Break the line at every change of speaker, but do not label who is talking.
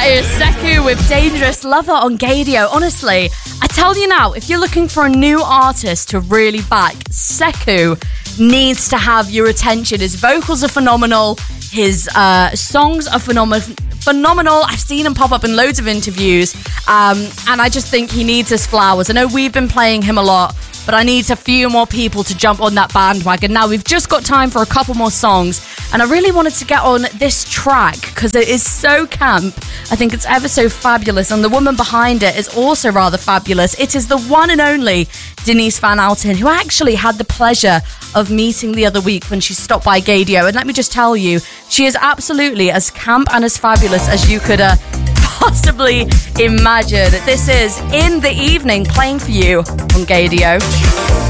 is Sekou with Dangerous Lover on Gaydio. Honestly, I tell you now, if you're looking for a new artist to really back, Sekou needs to have your attention. His vocals are phenomenal. His songs are phenomenal. I've seen him pop up in loads of interviews, and I just think he needs his flowers. I know we've been playing him a lot, but I need a few more people to jump on that bandwagon. Now, we've just got time for a couple more songs, and I really wanted to get on this track because it is so camp. I think it's ever so fabulous, and the woman behind it is also rather fabulous. It is the one and only Denise Van Outen, who I actually had the pleasure of meeting the other week when she stopped by Gaydio. And let me just tell you, she is absolutely as camp and as fabulous as you could possibly imagine. This is In the Evening, playing for you on Gaydio.